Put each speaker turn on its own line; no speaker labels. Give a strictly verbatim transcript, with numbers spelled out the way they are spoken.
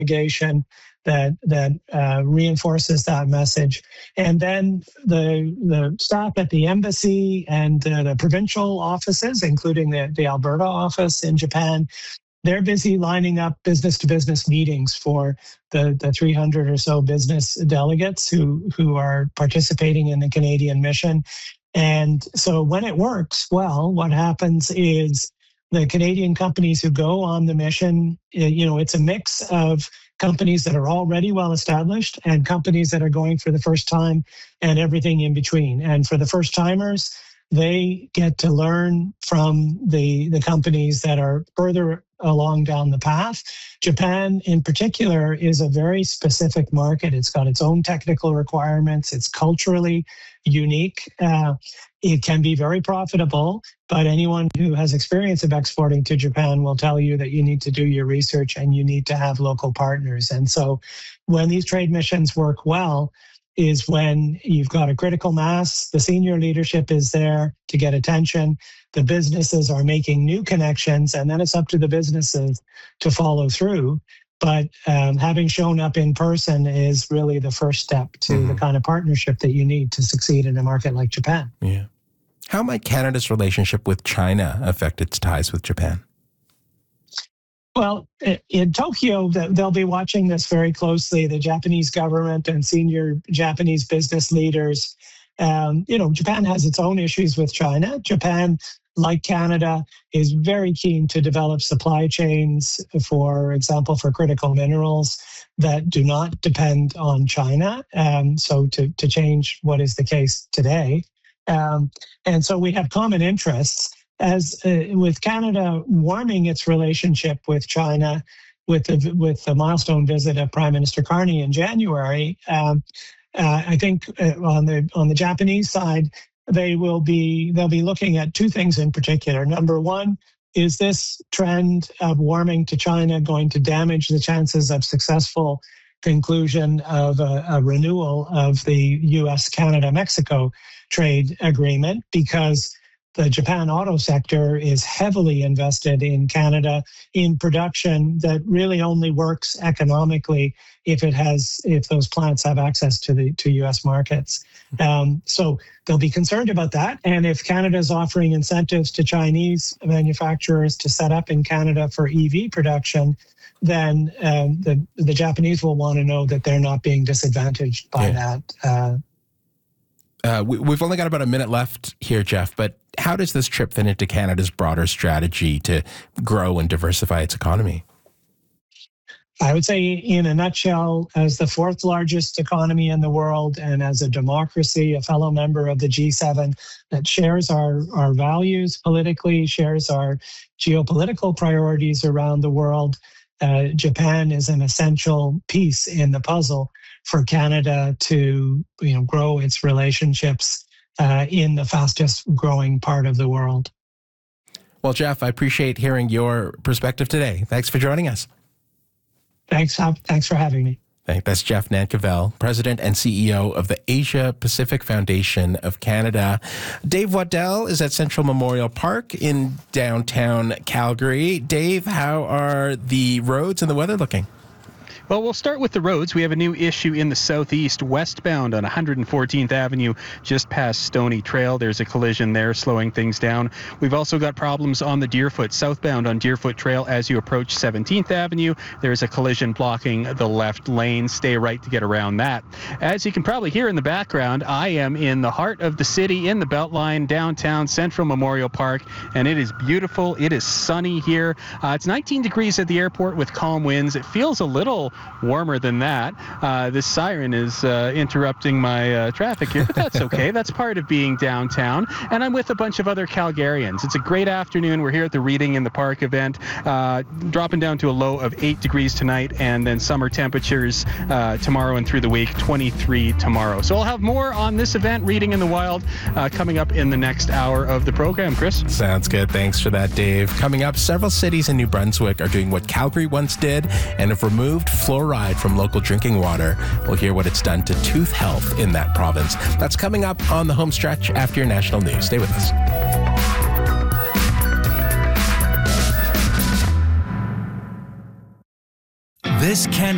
delegation that that uh, reinforces that message. And then the the staff at the embassy and uh, the provincial offices, including the, the Alberta office in Japan, they're busy lining up business-to-business meetings for the, the three hundred or so business delegates who, who are participating in the Canadian mission. And so when it works well, what happens is the Canadian companies who go on the mission, you know, it's a mix of companies that are already well established and companies that are going for the first time and everything in between. And for the first timers, they get to learn from the, the companies that are further along down the path. Japan, in particular, is a very specific market. It's got its own technical requirements. It's culturally unique. Uh, it can be very profitable, but anyone who has experience of exporting to Japan will tell you that you need to do your research and you need to have local partners. And so when these trade missions work well, is when you've got a critical mass, the senior leadership is there to get attention, the businesses are making new connections, and then it's up to the businesses to follow through. But um, having shown up in person is really the first step to mm-hmm. the kind of partnership that you need to succeed in a market like Japan.
Yeah. How might Canada's relationship with China affect its ties with Japan?
Well, in Tokyo, they'll be watching this very closely. The Japanese government and senior Japanese business leaders. Um, you know, Japan has its own issues with China. Japan, like Canada, is very keen to develop supply chains, for example, for critical minerals that do not depend on China. Um, so to, to change what is the case today. Um, and so we have common interests. As uh, with Canada warming its relationship with China, with the with the milestone visit of Prime Minister Carney in January, um, uh, I think uh, on the on the Japanese side, they will be they'll be looking at two things in particular. Number one, is this trend of warming to China going to damage the chances of successful conclusion of a, a renewal of the U S Canada Mexico trade agreement? Because the Japan auto sector is heavily invested in Canada in production that really only works economically if it has if those plants have access to the to U S markets. Um, so they'll be concerned about that. And if Canada is offering incentives to Chinese manufacturers to set up in Canada for E V production, then um, the the Japanese will want to know that they're not being disadvantaged by yeah. that. Uh,
Uh, we, we've only got about a minute left here, Jeff, but how does this trip fit into Canada's broader strategy to grow and diversify its economy?
I would say in a nutshell, as the fourth largest economy in the world and as a democracy, a fellow member of the G seven that shares our, our values politically, shares our geopolitical priorities around the world, uh, Japan is an essential piece in the puzzle for Canada to, you know, grow its relationships uh, in the fastest growing part of the world.
Well, Jeff, I appreciate hearing your perspective today. Thanks for joining us.
Thanks, thanks for having me.
That's Jeff Nankivell, President and C E O of the Asia Pacific Foundation of Canada. Dave Waddell is at Central Memorial Park in downtown Calgary. Dave, how are the roads and the weather looking?
Well, we'll start with the roads. We have a new issue in the southeast, westbound on one hundred fourteenth Avenue, just past Stony Trail. There's a collision there, slowing things down. We've also got problems on the Deerfoot, southbound on Deerfoot Trail as you approach seventeenth Avenue. There's a collision blocking the left lane. Stay right to get around that. As you can probably hear in the background, I am in the heart of the city, in the Beltline, downtown Central Memorial Park, and it is beautiful. It is sunny here. Uh, it's nineteen degrees at the airport with calm winds. It feels a little warmer than that. Uh, this siren is uh, interrupting my uh, traffic here, but that's okay. That's part of being downtown. And I'm with a bunch of other Calgarians. It's a great afternoon. We're here at the Reading in the Park event, uh, dropping down to a low of eight degrees tonight, and then summer temperatures uh, tomorrow and through the week, twenty-three tomorrow. So I'll have more on this event, Reading in the Wild, uh, coming up in the next hour of the program. Chris?
Sounds good. Thanks for that, Dave. Coming up, several cities in New Brunswick are doing what Calgary once did and have removed fluoride from local drinking water. We'll hear what it's done to tooth health in that province. That's coming up on the home stretch after your national news. Stay with us.
This can